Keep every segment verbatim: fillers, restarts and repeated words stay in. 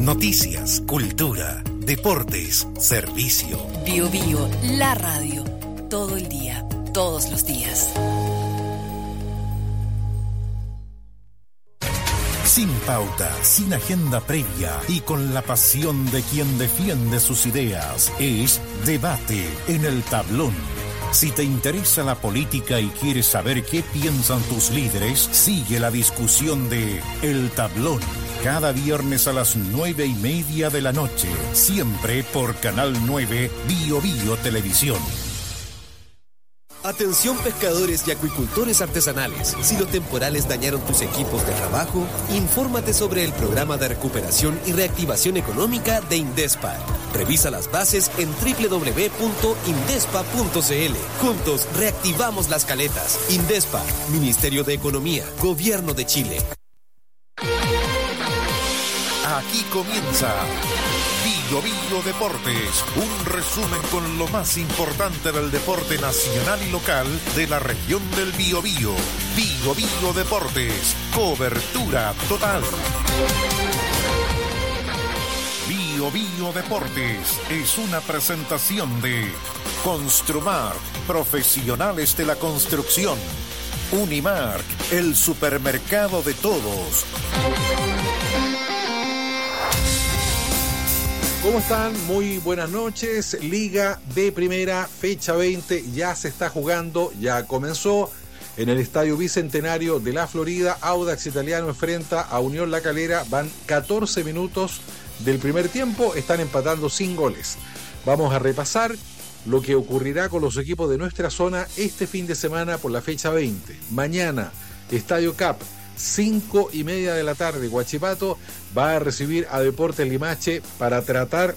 Noticias, cultura, deportes, servicio. Bio Bio, la radio. Todo el día, todos los días. Sin pauta, sin agenda previa y con la pasión de quien defiende sus ideas. Es Debate en el Tablón. Si te interesa la política y quieres saber qué piensan tus líderes, sigue la discusión de El Tablón. Cada viernes a las nueve y media de la noche. Siempre por Canal nueve, Bio Bio Televisión. Atención pescadores y acuicultores artesanales. Si los temporales dañaron tus equipos de trabajo, infórmate sobre el programa de recuperación y reactivación económica de Indespa. Revisa las bases en doble u doble u doble u punto indespa punto c l. Juntos reactivamos las caletas. Indespa, Ministerio de Economía, Gobierno de Chile. Aquí comienza Bio Bio Deportes, un resumen con lo más importante del deporte nacional y local de la región del Biobío. Bio Bio Deportes, cobertura total. Bio Bio Deportes es una presentación de Construmark, profesionales de la construcción. Unimark, el supermercado de todos. ¿Cómo están? Muy buenas noches. Liga de Primera, fecha veinte, ya se está jugando, ya comenzó en el Estadio Bicentenario de la Florida. Audax Italiano enfrenta a Unión La Calera. Van catorce minutos del primer tiempo, están empatando sin goles. Vamos a repasar lo que ocurrirá con los equipos de nuestra zona este fin de semana por la fecha veinte. Mañana, Estadio Cap, cinco y media de la tarde, Huachipato va a recibir a Deportes Limache para tratar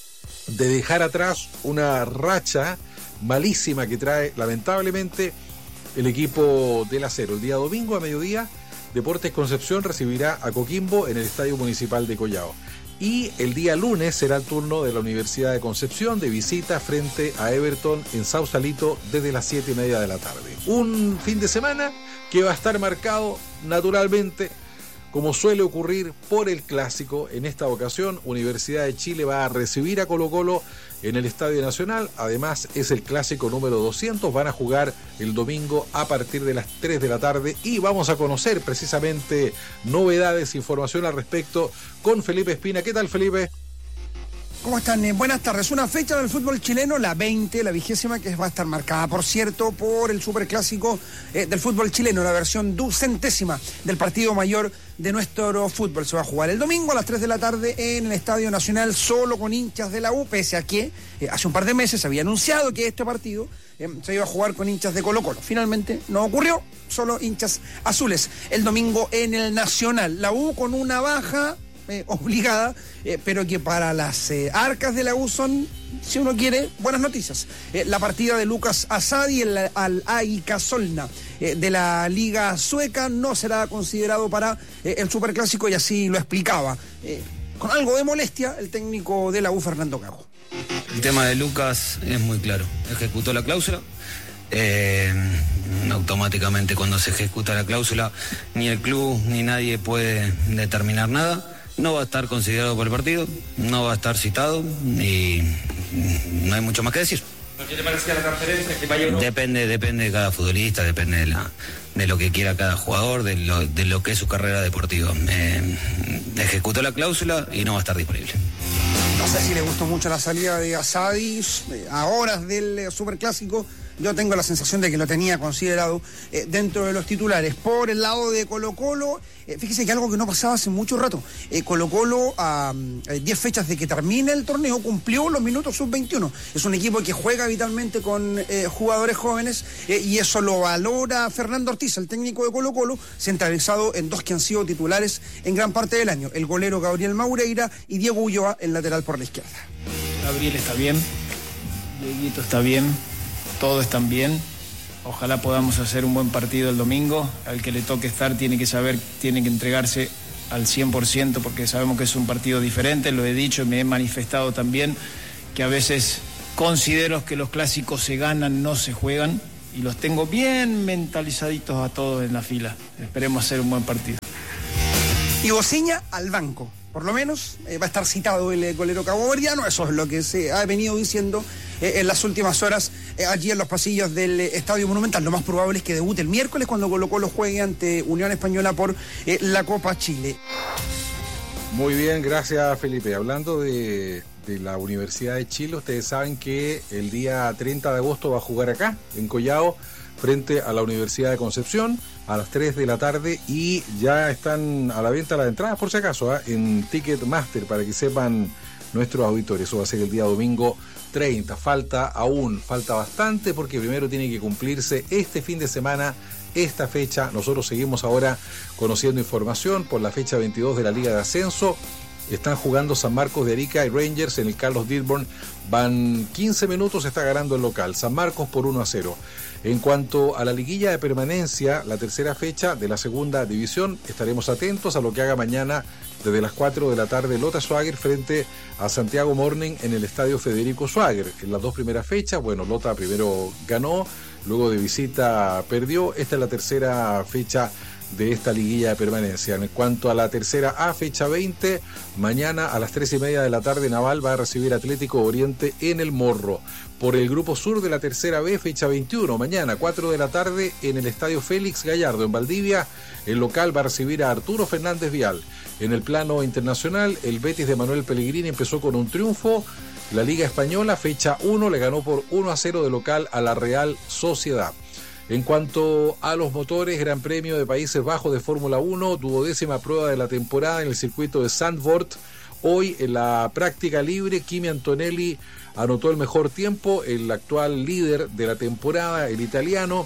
de dejar atrás una racha malísima que trae lamentablemente el equipo del Acero. El día domingo a mediodía, Deportes Concepción recibirá a Coquimbo en el Estadio Municipal de Collao. Y el día lunes será el turno de la Universidad de Concepción de visita frente a Everton en Sausalito desde las siete y media de la tarde. Un fin de semana que va a estar marcado naturalmente, como suele ocurrir, por el clásico. En esta ocasión, Universidad de Chile va a recibir a Colo-Colo en el Estadio Nacional. Además, es el clásico número doscientos. Van a jugar el domingo a partir de las tres de la tarde y vamos a conocer precisamente novedades, información al respecto con Felipe Espina. ¿Qué tal, Felipe? ¿Cómo están? Eh, buenas tardes. Una fecha del fútbol chileno, la veinte, la vigésima, que va a estar marcada, por cierto, por el superclásico eh, del fútbol chileno, la versión ducentésima del partido mayor de nuestro fútbol. Se va a jugar el domingo a las tres de la tarde en el Estadio Nacional, solo con hinchas de la U, pese a que eh, hace un par de meses se había anunciado que este partido eh, se iba a jugar con hinchas de Colo-Colo. Finalmente no ocurrió, solo hinchas azules. El domingo en el Nacional, la U con una baja Eh, obligada, eh, pero que para las eh, arcas de la U son, si uno quiere, buenas noticias. Eh, la partida de Lucas Asadi el, al A I K Solna eh, de la Liga Sueca no será considerado para eh, el Superclásico, y así lo explicaba. Eh, con algo de molestia, el técnico de la U, Fernando Gago. El tema de Lucas es muy claro. Ejecutó la cláusula. Eh, automáticamente cuando se ejecuta la cláusula, ni el club ni nadie puede determinar nada. No va a estar considerado por el partido, no va a estar citado y no hay mucho más que decir. ¿Qué te parecía la transferencia? Que vaya uno... Depende, depende de cada futbolista, depende de, la, de lo que quiera cada jugador, de lo, de lo que es su carrera deportiva. Eh, ejecutó la cláusula y no va a estar disponible. No sé si le gustó mucho la salida de Asadi a horas del eh, Superclásico. Yo tengo la sensación de que lo tenía considerado eh, dentro de los titulares. Por el lado de Colo-Colo, eh, fíjese que algo que no pasaba hace mucho rato. Eh, Colo-Colo, a diez fechas de que termine el torneo, cumplió los minutos sub veintiuno. Es un equipo que juega habitualmente con eh, jugadores jóvenes eh, y eso lo valora Fernando Ortiz, el técnico de Colo-Colo, centralizado en dos que han sido titulares en gran parte del año. El golero Gabriel Maureira y Diego Ulloa, el lateral por la izquierda. Gabriel está bien, Dieguito está bien. Todos están bien, ojalá podamos hacer un buen partido el domingo. Al que le toque estar tiene que saber, tiene que entregarse al cien por ciento porque sabemos que es un partido diferente. Lo he dicho y me he manifestado también que a veces considero que los clásicos se ganan, no se juegan, y los tengo bien mentalizaditos a todos en la fila. Esperemos hacer un buen partido. Y Bociña al banco. por lo menos, eh, va a estar citado el eh, golero caboverdiano. Eso es lo que se ha venido diciendo eh, en las últimas horas eh, allí en los pasillos del eh, Estadio Monumental. Lo más probable es que debute el miércoles cuando Colo-Colo juegue ante Unión Española por eh, la Copa Chile. Muy bien, gracias Felipe. Hablando de, de la Universidad de Chile, ustedes saben que el día treinta de agosto va a jugar acá, en Collao, frente a la Universidad de Concepción, a las tres de la tarde, y ya están a la venta las entradas, por si acaso, ¿eh? en Ticketmaster, para que sepan nuestros auditores. Eso va a ser el día domingo treinta. Falta aún, falta bastante, porque primero tiene que cumplirse este fin de semana esta fecha. Nosotros seguimos ahora conociendo información por la fecha veintidós de la Liga de Ascenso. Están jugando San Marcos de Arica y Rangers en el Carlos Dilborn. Van quince minutos, está ganando el local. San Marcos por uno a cero. En cuanto a la liguilla de permanencia, la tercera fecha de la segunda división, estaremos atentos a lo que haga mañana desde las cuatro de la tarde Lota Schwager frente a Santiago Morning en el estadio Federico Schwager. En las dos primeras fechas, bueno, Lota primero ganó, luego de visita perdió. Esta es la tercera fecha de esta liguilla de permanencia. En cuanto a la tercera A, fecha veinte, mañana a las tres y media de la tarde Naval va a recibir Atlético Oriente en el Morro. Por el grupo sur de la tercera B, fecha veintiuno, mañana cuatro de la tarde en el estadio Félix Gallardo en Valdivia, el local va a recibir a Arturo Fernández Vial. En el plano internacional, el Betis de Manuel Pellegrini empezó con un triunfo. La Liga Española, fecha uno, le ganó por uno a cero de local a la Real Sociedad. En cuanto a los motores, Gran Premio de Países Bajos de Fórmula uno, duodécima prueba de la temporada en el circuito de Zandvoort. Hoy en la práctica libre, Kimi Antonelli anotó el mejor tiempo, el actual líder de la temporada, el italiano,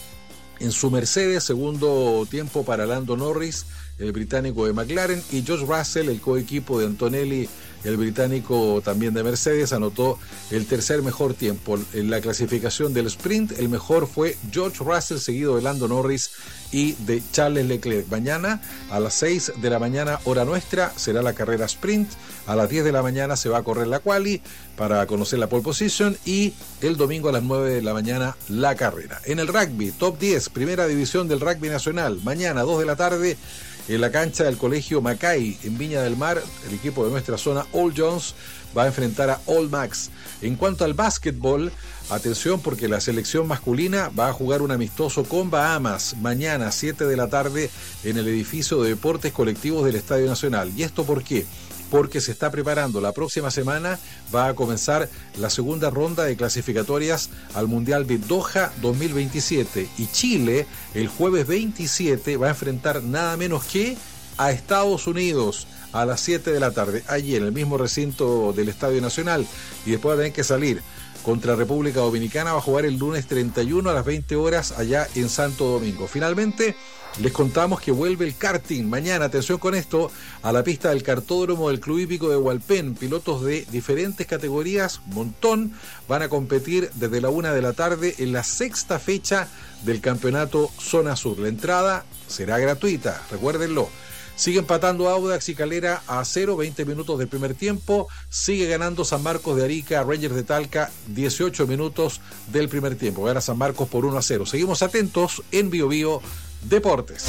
en su Mercedes, segundo tiempo para Lando Norris, el británico de McLaren, y George Russell, el coequipo de Antonelli, el británico también de Mercedes, anotó el tercer mejor tiempo. En la clasificación del sprint, el mejor fue George Russell, seguido de Lando Norris y de Charles Leclerc. Mañana a las seis de la mañana, hora nuestra, será la carrera sprint. A las diez de la mañana se va a correr la quali para conocer la pole position, y el domingo a las nueve de la mañana la carrera. En el rugby, top diez, primera división del rugby nacional, mañana dos de la tarde, en la cancha del Colegio Macay, en Viña del Mar, el equipo de nuestra zona, All Jones, va a enfrentar a All Max. En cuanto al básquetbol, atención, porque la selección masculina va a jugar un amistoso con Bahamas mañana, siete de la tarde, en el edificio de deportes colectivos del Estadio Nacional. ¿Y esto por qué? Porque se está preparando. La próxima semana va a comenzar la segunda ronda de clasificatorias al Mundial de Doha dos mil veintisiete, y Chile el jueves veintisiete va a enfrentar nada menos que a Estados Unidos a las siete de la tarde, allí en el mismo recinto del Estadio Nacional, y después va a tener que salir contra República Dominicana. Va a jugar el lunes treinta y uno a las veinte horas allá en Santo Domingo. Finalmente, les contamos que vuelve el karting mañana, atención con esto, a la pista del kartódromo del Club Hípico de Hualpén. Pilotos de diferentes categorías, montón, van a competir desde la una de la tarde en la sexta fecha del campeonato Zona Sur. La entrada será gratuita, recuérdenlo. Sigue empatando Audax y Calera a cero, veinte minutos del primer tiempo. Sigue ganando San Marcos de Arica, Rangers de Talca, dieciocho minutos del primer tiempo. Gana San Marcos por uno a cero. Seguimos atentos en Bio Bio Deportes.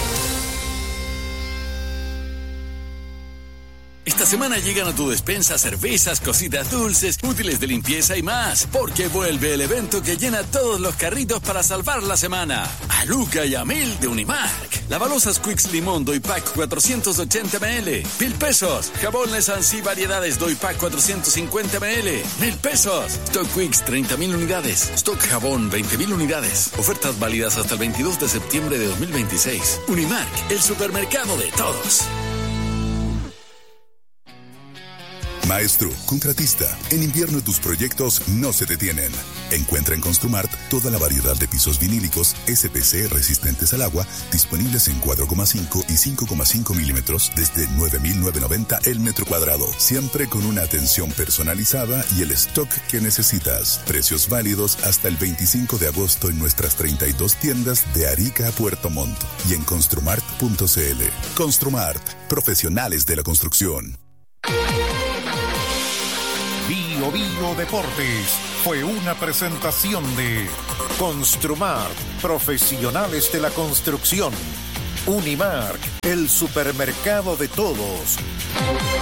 Esta semana llegan a tu despensa cervezas, cositas dulces, útiles de limpieza y más, porque vuelve el evento que llena todos los carritos para salvar la semana. A Luca y a Mil de Unimark. Lavalosas Quicks Limón Doypack cuatrocientos ochenta mililitros, mil pesos. Jabón Lesansi Variedades Doypack cuatrocientos cincuenta mililitros, mil pesos. Stock Quicks treinta mil unidades. Stock Jabón veinte mil unidades. Ofertas válidas hasta el veintidós de septiembre de dos mil veintiséis. Unimark, el supermercado de todos. Maestro, contratista, en invierno tus proyectos no se detienen. Encuentra en Construmart toda la variedad de pisos vinílicos S P C resistentes al agua, disponibles en cuatro coma cinco y cinco coma cinco milímetros desde nueve mil novecientos noventa el metro cuadrado. Siempre con una atención personalizada y el stock que necesitas. Precios válidos hasta el veinticinco de agosto en nuestras treinta y dos tiendas de Arica a Puerto Montt y en construmart punto c l. Construmart, profesionales de la construcción. Bio Bio Deportes fue una presentación de Construmart, profesionales de la construcción. Unimark, el supermercado de todos.